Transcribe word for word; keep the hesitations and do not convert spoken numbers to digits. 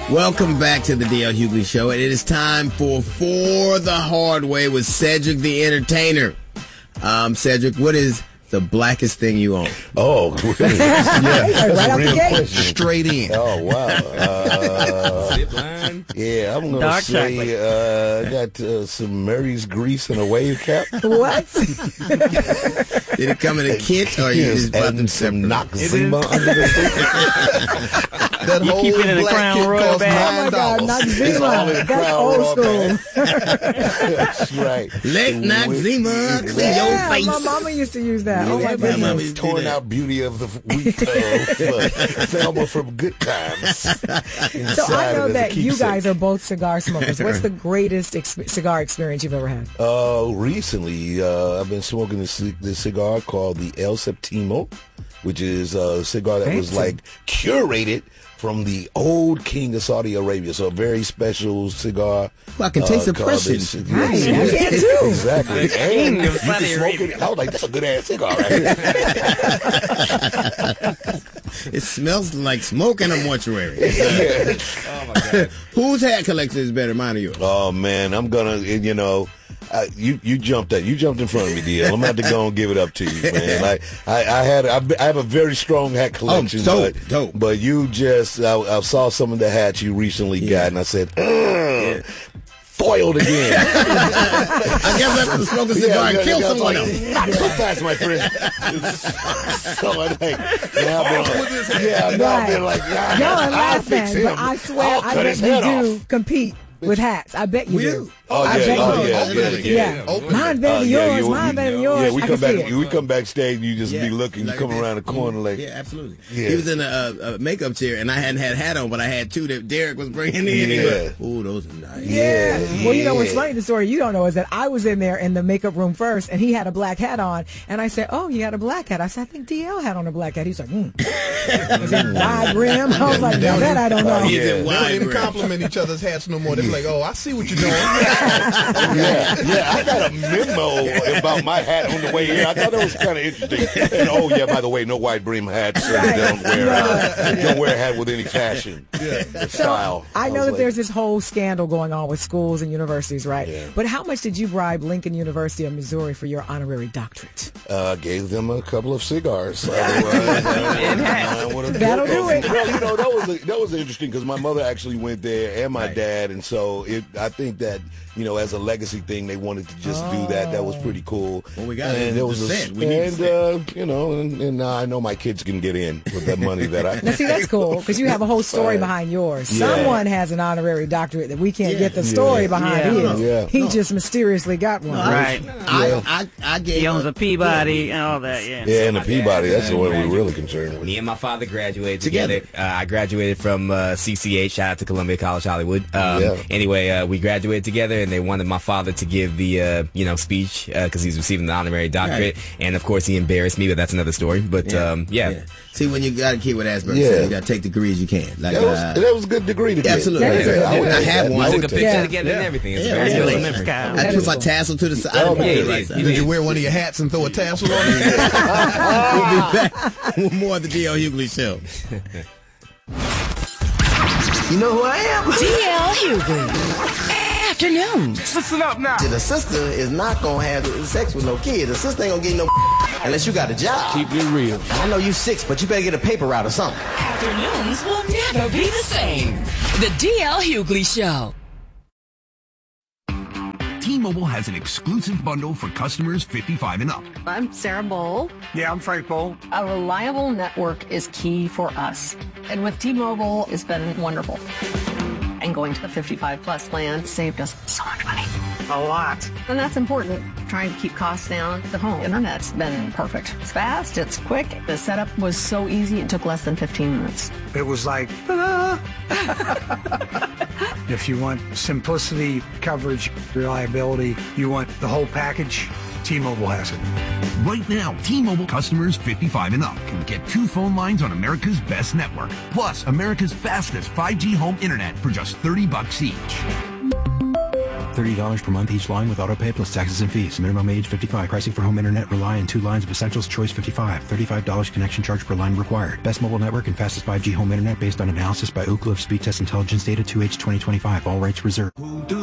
Welcome back to the D L Hughley Show. And it is time for For the Hard Way with Cedric the Entertainer. Um, Cedric, what is the blackest thing you own? Oh, really? Yeah, right out the gate. Straight in. Oh, wow. Uh, Zip line. Yeah, I'm going to say uh, I got uh, some Murray's grease and a wave cap. What? Did it come in a kit or you just bought them some separate? Noxzema under the seat. That You whole keep it in a black Crown kit Royal cost bag. nine Oh, my God, dollars. Noxzema. It's all in That's Crown old Royal school. bag. That's right. Let Noxzema clean Yeah, your face. my mama used to use that. Oh, my Yeah, my goodness. mama It's used to do torn that. out beauty of the week of uh, Thelma from Good Times. So I know that you guys are both cigar smokers. What's the greatest ex- cigar experience you've ever had? Uh, recently, uh, I've been smoking this, this cigar called the El Septimo, which is a cigar that was Fancy. like curated from the old king of Saudi Arabia. So a very special cigar. Well, I can taste the called Prussian. this- Right, I can too. Exactly. The king And of you can Saudi smoke Arabia. it. I was like, that's a good ass cigar, right? It smells like smoke in a mortuary. Yeah. Oh my God. Whose hat collection is better, mine or yours? Oh man, I'm gonna, you know, I, you you jumped at you jumped in front of me, D L. I'm gonna have to go and give it up to you, man. Like I, I had I, I have a very strong hat collection, Oh, dope, but dope. but you just I, I saw some of the hats you recently got, and I said, Ugh, foiled again. I guess I'm smoke a cigar and kill someone else. Not so fast, my friend. So I think, now I've been like, yeah, now I've been like, yeah, Y'all are I'll fix laughing, him. but I swear, I'll I cut bet his you head do off. compete with hats. I bet you We do. do. Oh I yeah, bet oh you yeah, do. yeah, Yeah. yeah. Mine better Uh, than yeah, yours. you- Mine better than you- yours. Yeah, we I come can see back. it. We come backstage. and You just Yeah, be looking. like you come this. around the corner like. Yeah, absolutely. Yeah. He was in a, a, a makeup chair, and I hadn't had a hat on, but I had two that Derek was bringing in. Yeah. Oh, those are nice. Yeah. Well, you know what's Yeah. funny? The story you don't know is that I was in there in the makeup room first, and he had a black hat on, and I said, "Oh, you had a black hat." I said, "I think D L had on a black hat." He's like, "Hmm." Was it wide rim? I was like, "Now that I don't know." Is Yeah. it They They wide don't even rim? compliment each other's hats no more. They're like, oh, I see what you're doing. Yeah, yeah. I got a memo about my hat on the way here. I thought that was kind of interesting. And oh yeah, by the way, no wide brim hats. So don't wear uh, don't wear a hat with any fashion or style. I know was that like, there's this whole scandal going on with schools and universities, right? Yeah. But how much did you bribe Lincoln University of Missouri for your honorary doctorate? Uh, gave them a couple of cigars. Otherwise, I would've- That'll do it. Well, you know, that was that was interesting because my mother actually went there and my dad, and so it. I think that you know, as a legacy thing, they wanted to just do that. That was pretty cool. Well, we got and it. there The was a, set. We need and the uh, you know, and, and now I know my kids can get in with that money that I. Now, see, that's cool because you have a whole story Right. behind yours. Yeah. Someone has an honorary doctorate that we can't Yeah. get the story Yeah. behind Yeah. his. Yeah. He No. just mysteriously got one. Right. I, I, I gave He owns her- a Peabody and all that, yeah. Yeah, and the Peabody. That's the one we're really concerned with. Me and my father graduated Together. together. Uh, I graduated from uh, C C H. Shout out to Columbia College Hollywood. Um, Yeah. Anyway, uh, we graduated together, and they wanted my father to give the uh, you know speech because he's receiving the honorary doctorate. Right. And of course, he embarrassed me, but that's another story. But Yeah. um, yeah. Yeah. See, when you got a kid with Asperger's, Yeah. you got to take the degrees you can. Like, That was uh, that was a good degree to get. Absolutely. Right there. Yeah. would I take had that. one. I We would took a take picture Yeah. together and Yeah. everything. It's Yeah, very yeah. good. Really, Mister Kyle. I put my tassel to the side. Oh, I put it yeah, right side. you Did you wear one of your hats and throw a tassel on it? We'll be back with more of the D L Hughley Show. You know who I am? D L Hughley. Afternoons. Listen up now. The sister is not gonna have sex with no kid. The sister ain't gonna get no unless you got a job. Keep it real. I know you six, but you better get a paper route or something. Afternoons will never be the same. The D L Hughley Show. T-Mobile has an exclusive bundle for customers fifty-five and up. I'm Sarah Bowl. Yeah, I'm Frank Bowl. A reliable network is key for us. And with T-Mobile, it's been wonderful. And going to the fifty-five plus plan saved us so much money. A lot. And that's important. Trying to keep costs down. The home internet's been perfect. It's fast, it's quick. The setup was so easy, it took less than fifteen minutes. It was like, ta-da! If you want simplicity, coverage, reliability, you want the whole package, T-Mobile has it. Right now, T-Mobile customers fifty-five and up can get two phone lines on America's best network, plus America's fastest five G home internet for just thirty bucks each. thirty dollars per month each line with autopay plus taxes and fees. Minimum age fifty-five. Pricing for home internet rely on two lines of Essentials. Choice fifty-five. thirty-five dollars connection charge per line required. Best mobile network and fastest five G home internet based on analysis by Ookla of Speed Test Intelligence Data two H twenty twenty-five. All rights reserved.